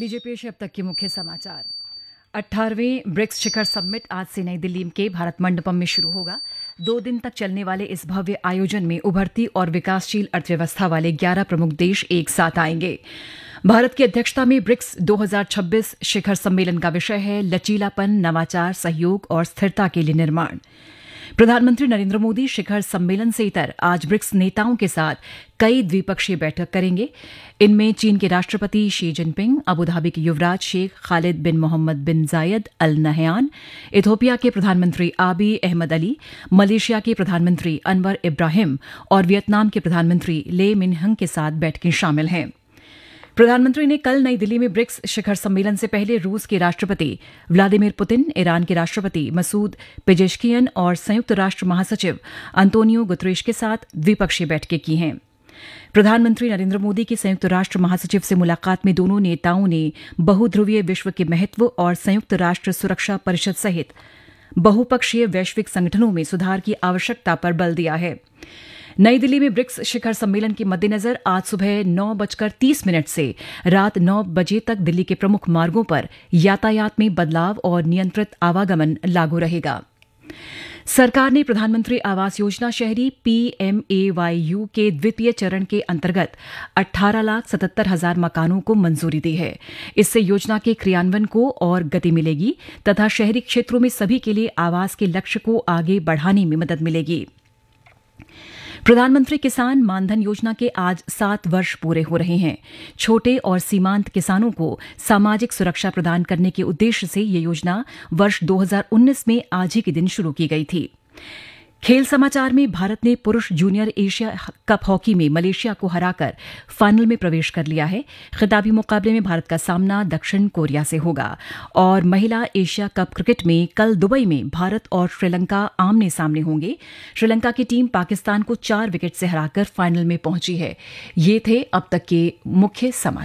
लीजिए पेश है अब तक के मुख्य समाचार। 18वें ब्रिक्स शिखर समिट आज से नई दिल्ली के भारत मंडपम में शुरू होगा। 2 दिन तक चलने वाले इस भव्य आयोजन में उभरती और विकासशील अर्थव्यवस्था वाले 11 प्रमुख देश एक साथ आएंगे। भारत की अध्यक्षता में ब्रिक्स 2026 शिखर सम्मेलन का विषय है लचीलापन, नवाचार, सहयोग और स्थिरता के लिए निर्माण। प्रधानमंत्री नरेंद्र मोदी शिखर सम्मेलन से इतर आज ब्रिक्स नेताओं के साथ कई द्विपक्षीय बैठक करेंगे। इनमें चीन के राष्ट्रपति शी जिनपिंग, अबू धाबी के युवराज शेख खालिद बिन मोहम्मद बिन जायद अल नहयान, इथोपिया के प्रधानमंत्री आबी अहमद अली, मलेशिया के प्रधानमंत्री अनवर इब्राहिम और वियतनाम के प्रधानमंत्री ले मिनहंग के साथ बैठकें शामिल हैं। प्रधानमंत्री ने कल नई दिल्ली में ब्रिक्स शिखर सम्मेलन से पहले रूस के राष्ट्रपति व्लादिमीर पुतिन, ईरान के राष्ट्रपति मसूद पेजेश्कियन और संयुक्त राष्ट्र महासचिव अंतोनियो गुतरेश के साथ द्विपक्षीय बैठकें की हैं। प्रधानमंत्री नरेंद्र मोदी की संयुक्त राष्ट्र महासचिव से मुलाकात में दोनों नेताओं ने बहुध्रुवीय विश्व के महत्व और संयुक्त राष्ट्र सुरक्षा परिषद सहित बहुपक्षीय वैश्विक संगठनों में सुधार की आवश्यकता पर बल दिया है। नई दिल्ली में ब्रिक्स शिखर सम्मेलन के मद्देनजर आज सुबह 9:30 से रात 9 बजे तक दिल्ली के प्रमुख मार्गों पर यातायात में बदलाव और नियंत्रित आवागमन लागू रहेगा। सरकार ने प्रधानमंत्री आवास योजना शहरी PMAYU के द्वितीय चरण के अंतर्गत 18,77,000 मकानों को मंजूरी दी है। इससे योजना के क्रियान्वयन को और गति मिलेगी तथा शहरी क्षेत्रों में सभी के लिए आवास के लक्ष्य को आगे बढ़ाने में मदद मिलेगी। प्रधानमंत्री किसान मानधन योजना के आज 7 वर्ष पूरे हो रहे हैं। छोटे और सीमांत किसानों को सामाजिक सुरक्षा प्रदान करने के उद्देश्य से ये योजना वर्ष 2019 में आज ही के दिन शुरू की गई थी। खेल समाचार में भारत ने पुरुष जूनियर एशिया कप हॉकी में मलेशिया को हराकर फाइनल में प्रवेश कर लिया है। खिताबी मुकाबले में भारत का सामना दक्षिण कोरिया से होगा। और महिला एशिया कप क्रिकेट में कल दुबई में भारत और श्रीलंका आमने सामने होंगे। श्रीलंका की टीम पाकिस्तान को 4 विकेट से हराकर फाइनल में पहुंची है। ये थे अब तक के मुख्य समाचार।